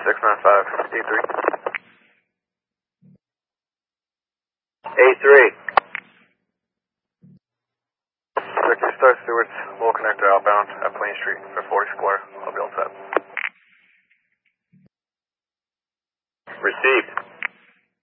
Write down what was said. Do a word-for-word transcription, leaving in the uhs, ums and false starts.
six nine five, A three. A three. Victor Star Stewart's low connector outbound at Plain Street for forty Square. I'll be all set. Received.